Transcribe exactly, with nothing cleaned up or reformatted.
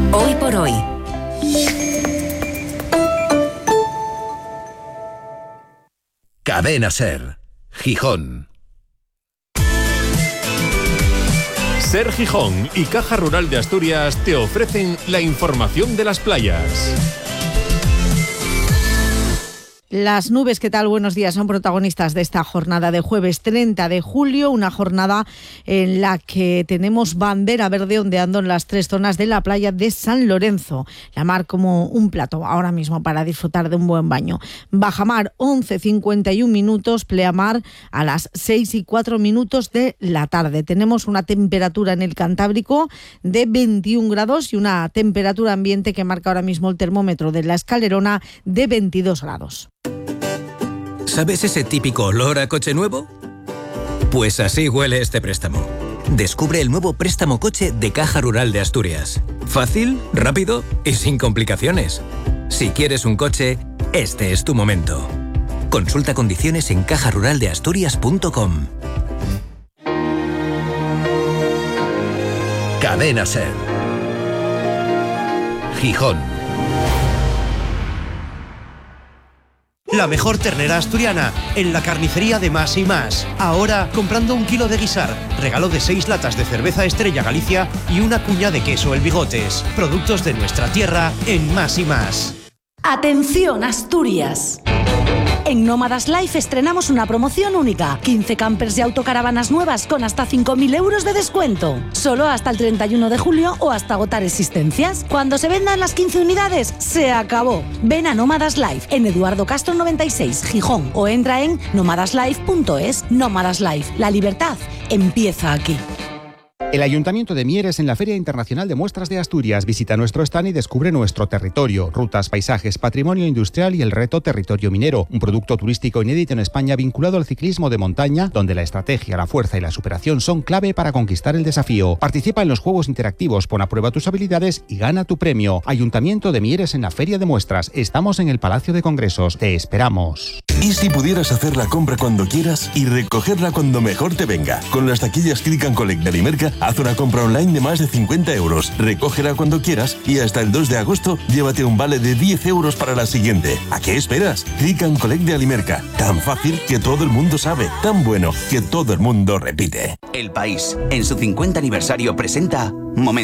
Hoy por hoy. Cadena Ser, Gijón. Ser Gijón y Caja Rural de Asturias te ofrecen la información de las playas. Las nubes, ¿qué tal? Buenos días, son protagonistas de esta jornada de jueves treinta de julio, una jornada en la que tenemos bandera verde ondeando en las tres zonas de la playa de San Lorenzo. La mar como un plato ahora mismo para disfrutar de un buen baño. Bajamar, once cincuenta y un minutos, pleamar a las seis y cuatro minutos de la tarde. Tenemos una temperatura en el Cantábrico de veintiún grados y una temperatura ambiente que marca ahora mismo el termómetro de la Escalerona de veintidós grados. ¿Sabes ese típico olor a coche nuevo? Pues así huele este préstamo. Descubre el nuevo préstamo coche de Caja Rural de Asturias. Fácil, rápido y sin complicaciones. Si quieres un coche, este es tu momento. Consulta condiciones en caja rural de asturias punto com. Cadena Ser, Gijón. La mejor ternera asturiana, en la carnicería de Más y Más. Ahora, comprando un kilo de guisar, regalo de seis latas de cerveza Estrella Galicia y una cuña de queso El Bigotes. Productos de nuestra tierra en Más y Más. ¡Atención, Asturias! En Nómadas Life estrenamos una promoción única. quince campers y autocaravanas nuevas con hasta cinco mil euros de descuento. Solo hasta el treinta y uno de julio o hasta agotar existencias. Cuando se vendan las quince unidades, se acabó. Ven a Nómadas Life en Eduardo Castro noventa y seis, Gijón, o entra en nómadas life punto es. Nómadas Life, la libertad empieza aquí. El Ayuntamiento de Mieres en la Feria Internacional de Muestras de Asturias. Visita nuestro stand y descubre nuestro territorio, rutas, paisajes, patrimonio industrial y el reto Territorio Minero, un producto turístico inédito en España vinculado al ciclismo de montaña, donde la estrategia, la fuerza y la superación son clave para conquistar el desafío. Participa en los juegos interactivos, pon a prueba tus habilidades y gana tu premio. Ayuntamiento de Mieres en la Feria de Muestras. Estamos en el Palacio de Congresos. Te esperamos. ¿Y si pudieras hacer la compra cuando quieras y recogerla cuando mejor te venga? Con las taquillas Click and Collect de Alimerca, haz una compra online de más de cincuenta euros. Recógela cuando quieras y hasta el dos de agosto llévate un vale de diez euros para la siguiente. ¿A qué esperas? Click and Collect de Alimerca. Tan fácil que todo el mundo sabe. Tan bueno que todo el mundo repite. El País, en su cincuenta aniversario, presenta Momento.